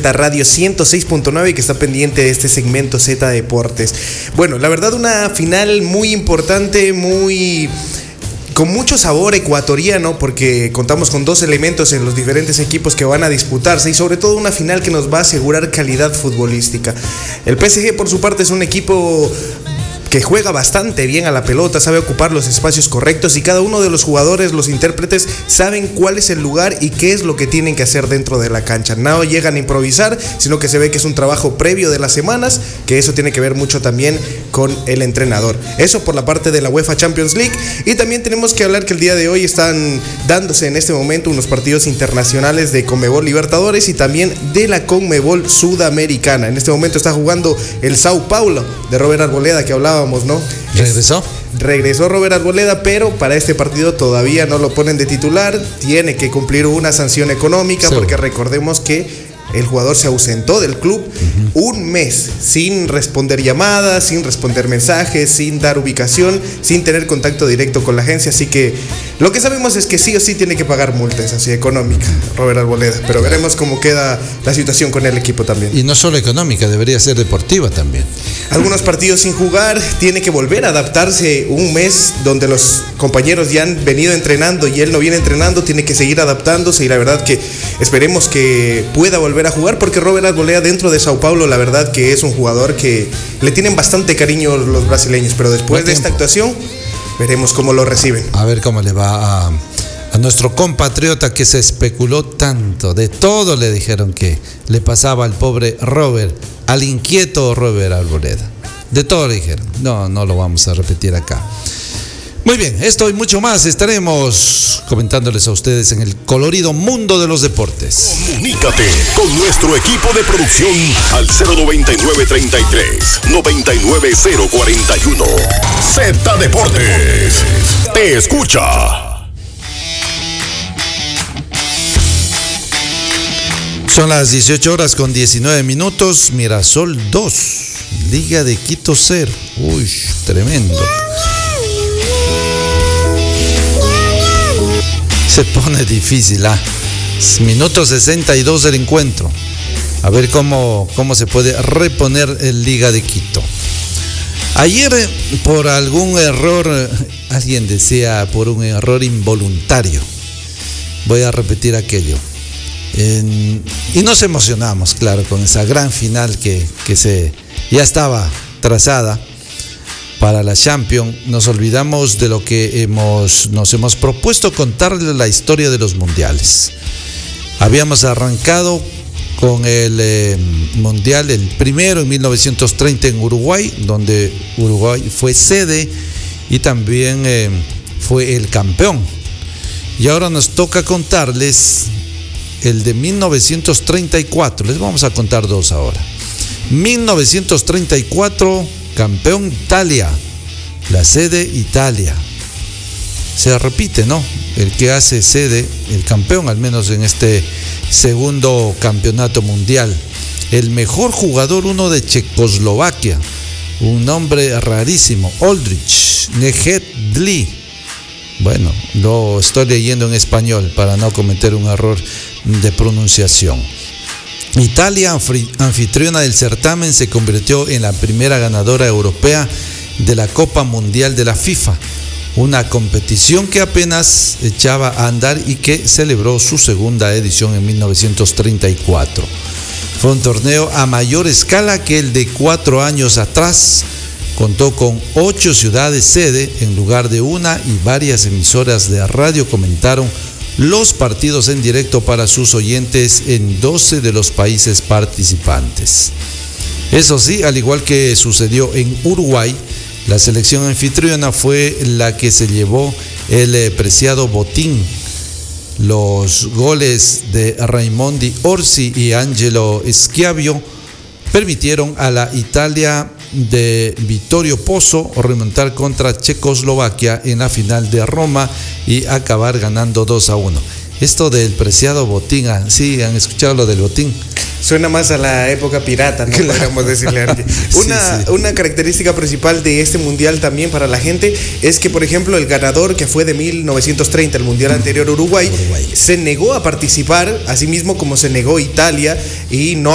Z Radio 106.9 y que está pendiente de este segmento Z Deportes. Bueno, la verdad una final muy importante, con mucho sabor ecuatoriano, porque contamos con dos elementos en los diferentes equipos que van a disputarse y sobre todo una final que nos va a asegurar calidad futbolística. El PSG por su parte es un equipo que juega bastante bien a la pelota, sabe ocupar los espacios correctos y cada uno de los jugadores, los intérpretes, saben cuál es el lugar y qué es lo que tienen que hacer dentro de la cancha. No llegan a improvisar, sino que se ve que es un trabajo previo de las semanas, que eso tiene que ver mucho también con el entrenador. Eso por la parte de la UEFA Champions League. Y también tenemos que hablar que el día de hoy están dándose en este momento unos partidos internacionales de Conmebol Libertadores y también de la Conmebol Sudamericana. En este momento está jugando el Sao Paulo de Robert Arboleda, que hablábamos, ¿no? Regresó Robert Arboleda, pero para este partido todavía no lo ponen de titular. Tiene que cumplir una sanción económica, sí, porque recordemos que el jugador se ausentó del club un mes sin responder llamadas, sin responder mensajes, sin dar ubicación, sin tener contacto directo con la agencia. Así que lo que sabemos es que sí o sí tiene que pagar multas así económica Robert Arboleda, pero veremos cómo queda la situación con el equipo también. Y no solo económica, debería ser deportiva también. Algunos partidos sin jugar, tiene que volver a adaptarse un mes donde los compañeros ya han venido entrenando y él no viene entrenando, tiene que seguir adaptándose y la verdad que esperemos que pueda volver a jugar, porque Robert Arboleda dentro de Sao Paulo la verdad que es un jugador que le tienen bastante cariño los brasileños, pero después de esta actuación veremos cómo lo reciben. A ver cómo le va a nuestro compatriota que se especuló tanto, de todo le dijeron que le pasaba al pobre Robert, al inquieto Robert Arboleda, de todo le dijeron. No lo vamos a repetir acá. Muy bien, esto y mucho más estaremos comentándoles a ustedes en el colorido mundo de los deportes. Comunícate con nuestro equipo de producción al 099-33-99041. Z Deportes te escucha. Son las 18 horas con 19 minutos. Mirasol 2, Liga de Quito 0. Uy, tremendo. Se pone difícil, Minuto 62 del encuentro. A ver cómo se puede reponer el Liga de Quito. Ayer, por algún error, alguien decía por un error involuntario. Voy a repetir aquello. Y nos emocionamos, claro, con esa gran final que ya estaba trazada para la Champions. Nos olvidamos de lo que nos hemos propuesto, contarles la historia de los mundiales. Habíamos arrancado con el mundial, el primero en 1930 en Uruguay, donde Uruguay fue sede y también fue el campeón. Y ahora nos toca contarles el de 1934. Les vamos a contar dos ahora. 1934, campeón Italia, la sede Italia. Se repite, ¿no? El que hace sede, el campeón, al menos en este segundo campeonato mundial. El mejor jugador, uno de Checoslovaquia, un nombre rarísimo, Oldrich Nejedli. Bueno, lo estoy leyendo en español para no cometer un error de pronunciación. Italia, anfitriona del certamen, se convirtió en la primera ganadora europea de la Copa Mundial de la FIFA, una competición que apenas echaba a andar y que celebró su segunda edición en 1934. Fue un torneo a mayor escala que el de 4 años atrás. Contó con 8 ciudades sede en lugar de una y varias emisoras de radio comentaron los partidos en directo para sus oyentes en 12 de los países participantes. Eso sí, al igual que sucedió en Uruguay, la selección anfitriona fue la que se llevó el preciado botín. Los goles de Raimondi Orsi y Angelo Schiavio permitieron a la Italia de Vittorio Pozzo remontar contra Checoslovaquia en la final de Roma y acabar ganando 2-1. Esto del preciado botín, ¿sí han escuchado lo del botín? Suena más a la época pirata, ¿no? Claro. Podríamos decirle. Una característica principal de este mundial también para la gente es que, por ejemplo, el ganador que fue de 1930, el mundial anterior Uruguay, se negó a participar, así mismo como se negó Italia, y no